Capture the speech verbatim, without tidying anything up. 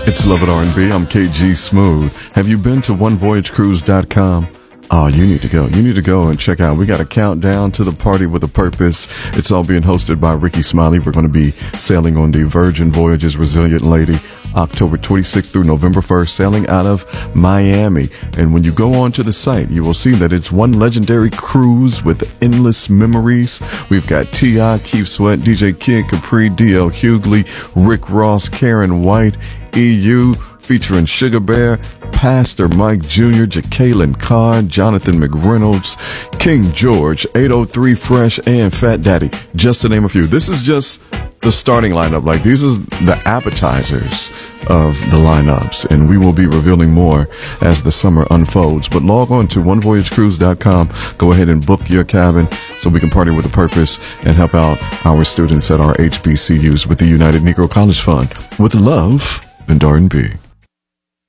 It's Love It R and B. I'm K G Smooth. Have you been to one voyage cruise dot com? Oh, you need to go. You need to go and check out. We got a countdown to the party with a purpose. It's all being hosted by Ricky Smiley. We're going to be sailing on the Virgin Voyages Resilient Lady, October twenty-sixth through November first, sailing out of Miami. And when you go onto the site, you will see that it's one legendary cruise with endless memories. We've got T I, Keith Sweat, D J Kid Capri, D L Hughley, Rick Ross, Karen White, E U, featuring Sugar Bear, Pastor Mike Junior, Jacqueline Carr, Jonathan McReynolds, King George, eight oh three Fresh, and Fat Daddy, just to name a few. This is just the starting lineup. Like, these is the appetizers of the lineups, and we will be revealing more as the summer unfolds. But log on to one voyage cruise dot com. Go ahead and book your cabin so we can party with a purpose and help out our students at our H B C Us with the United Negro College Fund with love and R and B.